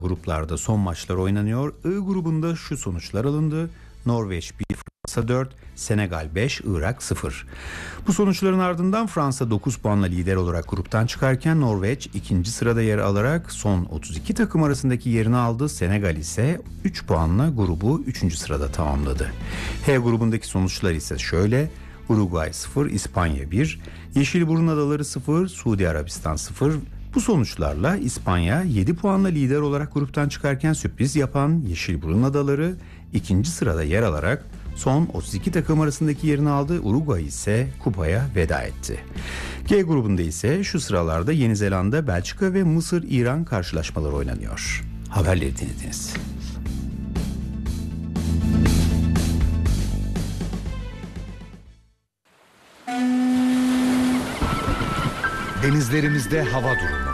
gruplarda son maçlar oynanıyor. I grubunda şu sonuçlar alındı. Norveç 1, Fransa 4, Senegal 5, Irak 0. Bu sonuçların ardından Fransa 9 puanla lider olarak gruptan çıkarken Norveç ikinci sırada yer alarak son 32 takım arasındaki yerini aldı. Senegal ise 3 puanla grubu 3. sırada tamamladı. H grubundaki sonuçlar ise şöyle: Uruguay 0, İspanya 1, Yeşilburun Adaları 0, Suudi Arabistan 0. Bu sonuçlarla İspanya 7 puanla lider olarak gruptan çıkarken sürpriz yapan Yeşilburun Adaları ikinci sırada yer alarak son 32 takım arasındaki yerini aldı. Uruguay ise kupaya veda etti. G grubunda ise şu sıralarda Yeni Zelanda, Belçika ve Mısır-İran karşılaşmaları oynanıyor. Haberleri dinlediniz. Denizlerimizde hava durumu.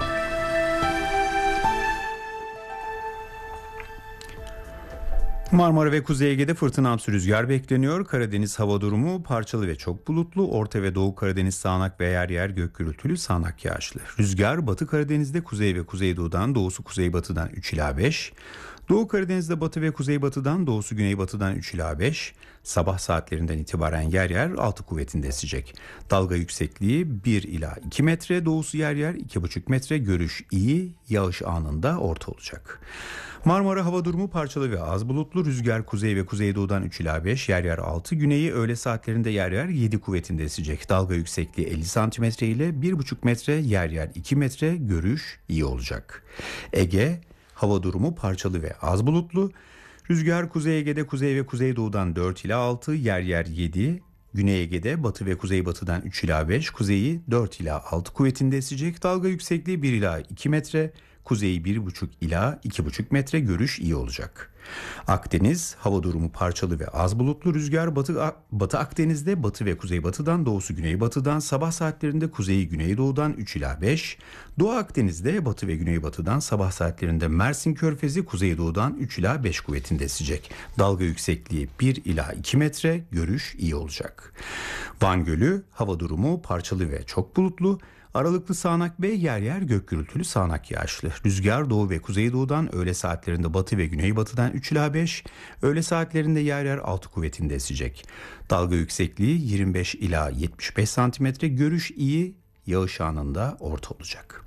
Marmara ve Kuzey Ege'de fırtınamsı rüzgar bekleniyor. Karadeniz hava durumu parçalı ve çok bulutlu. Orta ve Doğu Karadeniz sağanak ve yer yer gök gürültülü, sağanak yağışlı. Rüzgar Batı Karadeniz'de kuzey ve kuzeydoğudan, doğusu kuzeybatıdan 3 ila 5. Doğu Karadeniz'de batı ve kuzeybatıdan, doğusu güneybatıdan 3 ila 5. Sabah saatlerinden itibaren yer yer 6 kuvvetinde esecek. Dalga yüksekliği 1 ila 2 metre, doğusu yer yer 2,5 metre, görüş iyi, yağış anında orta olacak. Marmara hava durumu parçalı ve az bulutlu. Rüzgar kuzey ve kuzeydoğudan 3 ila 5, yer yer 6, güneyi öğle saatlerinde yer yer 7 kuvvetinde esecek. Dalga yüksekliği 50 santimetre ile 1,5 metre, yer yer 2 metre, görüş iyi olacak. Ege hava durumu parçalı ve az bulutlu. Rüzgar Kuzey Ege'de kuzey ve kuzeydoğudan 4 ila 6, yer yer 7. Güney Ege'de batı ve kuzeybatıdan 3 ila 5, kuzeyi 4 ila 6 kuvvetinde esecek. Dalga yüksekliği 1 ila 2 metre, kuzeyi 1,5 ila 2,5 metre, görüş iyi olacak. Akdeniz hava durumu parçalı ve az bulutlu. Rüzgar Batı Akdeniz'de batı ve kuzeybatıdan, doğusu güneybatıdan, sabah saatlerinde kuzeyi güneydoğudan 3 ila 5. Doğu Akdeniz'de batı ve güneybatıdan, sabah saatlerinde Mersin Körfezi kuzeydoğudan 3 ila 5 kuvvetinde esecek. Dalga yüksekliği 1 ila 2 metre, görüş iyi olacak. Van Gölü hava durumu parçalı ve çok bulutlu. Aralıklı sağanak ve yer yer gök gürültülü, sağanak yağışlı. Rüzgar doğu ve kuzeydoğudan, öğle saatlerinde batı ve güneybatıdan 3 ila 5, öğle saatlerinde yer yer 6 kuvvetinde esecek. Dalga yüksekliği 25 ila 75 santimetre, görüş iyi, yağış anında orta olacak.